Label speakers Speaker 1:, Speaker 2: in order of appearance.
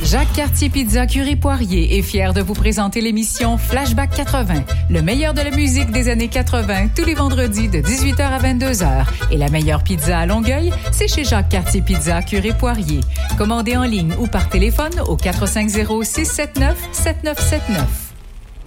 Speaker 1: Jacques Cartier Pizza Curie Poirier est fier de vous présenter l'émission Flashback 80, le meilleur de la musique des années 80, tous les vendredis de 18h à 22h. Et la meilleure pizza à Longueuil, c'est chez Jacques Cartier Pizza Curie Poirier. Commandez en ligne ou par téléphone au 450-679-7979.